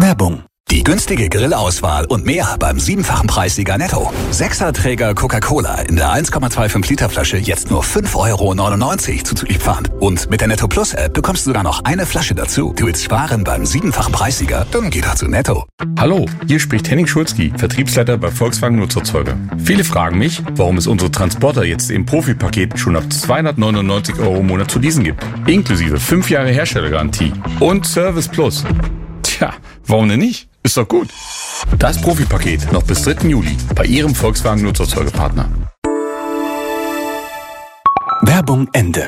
Werbung. Die günstige Grillauswahl und mehr beim 7-fachen Preissieger Netto. 6er-Träger Coca-Cola in der 1,25 Liter Flasche jetzt nur 5,99 € zuzüglich Pfand. Und mit der Netto Plus App bekommst du sogar noch eine Flasche dazu. Du willst sparen beim 7-fachen Preissieger? Dann geh doch zu Netto. Hallo, hier spricht Henning Schulzki, Vertriebsleiter bei Volkswagen Nutzerzeuger. Viele fragen mich, warum es unsere Transporter jetzt im Profi-Paket schon ab 299 € im Monat zu leasen gibt. Inklusive 5 Jahre Herstellergarantie und Service Plus. Tja, warum denn nicht? Ist doch gut. Das Profi-Paket noch bis 3. Juli bei Ihrem Volkswagen Nutzerzeugerpartner. Werbung Ende.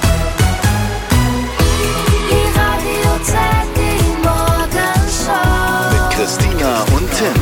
Mit Christina und Tim.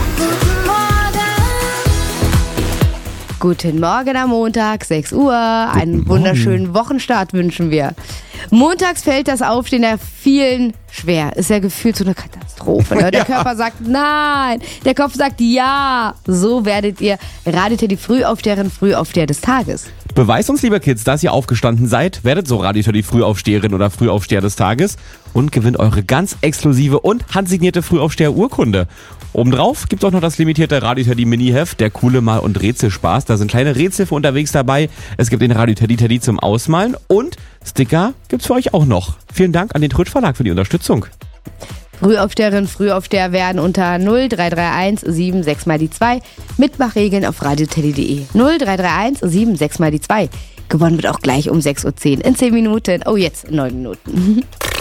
Guten Morgen am Montag, 6 Uhr. Einen wunderschönen Wochenstart wünschen wir. Montags fällt das Aufstehen der vielen schwer. Ist ja gefühlt so eine Katastrophe. Ne? Der Körper sagt nein, der Kopf sagt ja. So werdet ihr Radio Teddy Frühaufsteher des Tages. Beweist uns, lieber Kids, dass ihr aufgestanden seid. Werdet so Radio Teddy Frühaufsteherin oder Frühaufsteher des Tages und gewinnt eure ganz exklusive und handsignierte Frühaufsteher-Urkunde. Obendrauf gibt's auch noch das limitierte Radio Teddy Mini-Heft, der coole Mal- und Rätselspaß. Da sind kleine Rätsel für unterwegs dabei. Es gibt den Radio Teddy zum Ausmalen und Sticker gibt's für euch auch noch. Vielen Dank an den Trötsch Verlag für die Unterstützung. Frühaufsteherinnen, Frühaufsteher werden unter 0331 76 mal die 2 Mitmachregeln auf radioteddy.de. 0331 76 mal die 2. Gewonnen wird auch gleich um 6.10 Uhr in 10 Minuten. Oh, jetzt in 9 Minuten.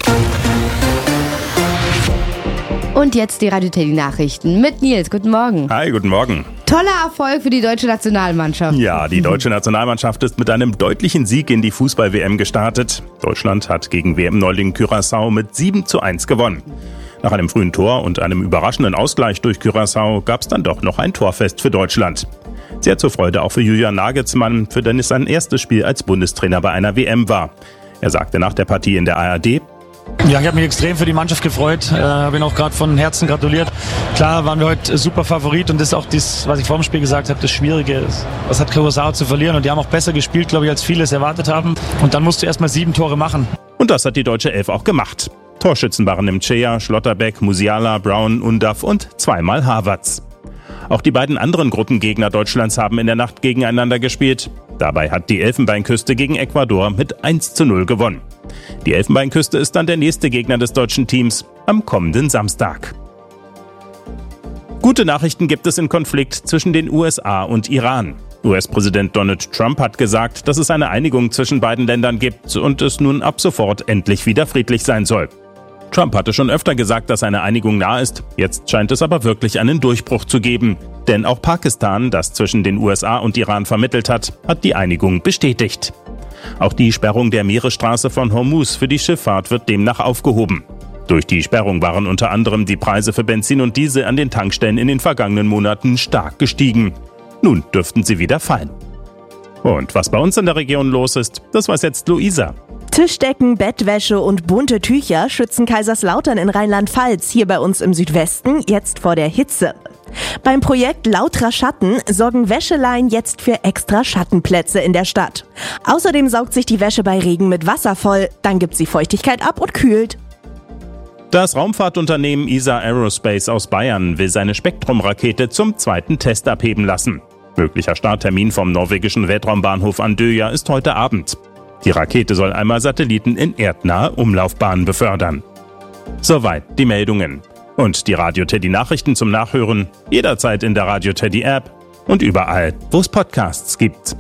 Und jetzt die Radio Teddy Nachrichten mit Nils. Guten Morgen. Hi, guten Morgen. Toller Erfolg für die deutsche Nationalmannschaft. Ja, die deutsche Nationalmannschaft ist mit einem deutlichen Sieg in die Fußball-WM gestartet. Deutschland hat gegen WM-Neuling Curaçao mit 7:1 gewonnen. Nach einem frühen Tor und einem überraschenden Ausgleich durch Curaçao gab es dann doch noch ein Torfest für Deutschland. Sehr zur Freude auch für Julian Nagelsmann, für den es sein erstes Spiel als Bundestrainer bei einer WM war. Er sagte nach der Partie in der ARD: Ja, ich habe mich extrem für die Mannschaft gefreut, habe ihnen auch gerade von Herzen gratuliert. Klar waren wir heute super Favorit und das ist auch das, was ich vor dem Spiel gesagt habe, das Schwierige ist. Was hat Curaçao zu verlieren und die haben auch besser gespielt, glaube ich, als viele es erwartet haben. Und dann musst du erstmal 7 Tore machen. Und das hat die deutsche Elf auch gemacht. Torschützen waren Mchea, Schlotterbeck, Musiala, Brown, Undav und zweimal Havertz. Auch die beiden anderen Gruppengegner Deutschlands haben in der Nacht gegeneinander gespielt. Dabei hat die Elfenbeinküste gegen Ecuador mit 1:0 gewonnen. Die Elfenbeinküste ist dann der nächste Gegner des deutschen Teams am kommenden Samstag. Gute Nachrichten gibt es im Konflikt zwischen den USA und Iran. US-Präsident Donald Trump hat gesagt, dass es eine Einigung zwischen beiden Ländern gibt und es nun ab sofort endlich wieder friedlich sein soll. Trump hatte schon öfter gesagt, dass eine Einigung nah ist. Jetzt scheint es aber wirklich einen Durchbruch zu geben. Denn auch Pakistan, das zwischen den USA und Iran vermittelt hat die Einigung bestätigt. Auch die Sperrung der Meeresstraße von Hormuz für die Schifffahrt wird demnach aufgehoben. Durch die Sperrung waren unter anderem die Preise für Benzin und Diesel an den Tankstellen in den vergangenen Monaten stark gestiegen. Nun dürften sie wieder fallen. Und was bei uns in der Region los ist, das weiß jetzt Luisa. Tischdecken, Bettwäsche und bunte Tücher schützen Kaiserslautern in Rheinland-Pfalz, hier bei uns im Südwesten, jetzt vor der Hitze. Beim Projekt Lautra Schatten sorgen Wäscheleien jetzt für extra Schattenplätze in der Stadt. Außerdem saugt sich die Wäsche bei Regen mit Wasser voll, dann gibt sie Feuchtigkeit ab und kühlt. Das Raumfahrtunternehmen ESA Aerospace aus Bayern will seine Spektrum-Rakete zum 2. Test abheben lassen. Möglicher Starttermin vom norwegischen Weltraumbahnhof Andøya ist heute Abend. Die Rakete soll einmal Satelliten in erdnahe Umlaufbahnen befördern. Soweit die Meldungen. Und die Radio Teddy Nachrichten zum Nachhören jederzeit in der Radio Teddy App und überall, wo es Podcasts gibt.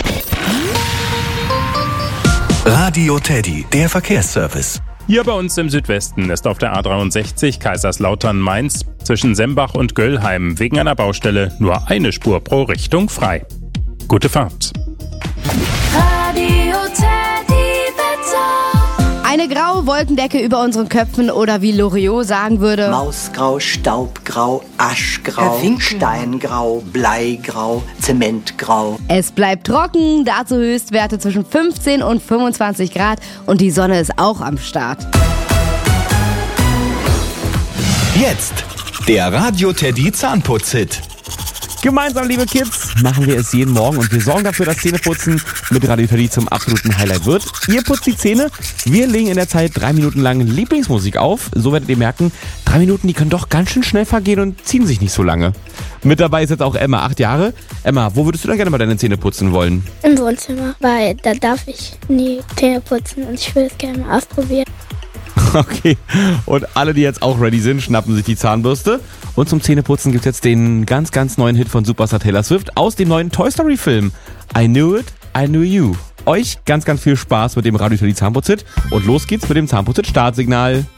Radio Teddy, der Verkehrsservice. Hier bei uns im Südwesten ist auf der A63 Kaiserslautern-Mainz zwischen Sembach und Göllheim wegen einer Baustelle nur eine Spur pro Richtung frei. Gute Fahrt. Radio Teddy Wetter. Eine graue Wolkendecke über unseren Köpfen oder wie Loriot sagen würde: Mausgrau, Staubgrau, Aschgrau, Steingrau, Bleigrau, Zementgrau. Es bleibt trocken, dazu Höchstwerte zwischen 15 und 25 Grad und die Sonne ist auch am Start. Jetzt der Radio Teddy Zahnputz-Hit. Gemeinsam, liebe Kids, machen wir es jeden Morgen und wir sorgen dafür, dass Zähneputzen mit Radio Teddy zum absoluten Highlight wird. Ihr putzt die Zähne, wir legen in der Zeit 3 Minuten lang Lieblingsmusik auf. So werdet ihr merken, 3 Minuten, die können doch ganz schön schnell vergehen und ziehen sich nicht so lange. Mit dabei ist jetzt auch Emma, 8 Jahre. Emma, wo würdest du denn gerne mal deine Zähne putzen wollen? Im Wohnzimmer, weil da darf ich nie Zähne putzen und ich will es gerne mal ausprobieren. Okay, und alle, die jetzt auch ready sind, schnappen sich die Zahnbürste. Und zum Zähneputzen gibt es jetzt den ganz, ganz neuen Hit von Superstar Taylor Swift aus dem neuen Toy Story Film. I Knew It, I Knew You. Euch ganz, ganz viel Spaß mit dem Radio für die Zahnputz-Hit. Und los geht's mit dem Zahnputz-Hit-Startsignal.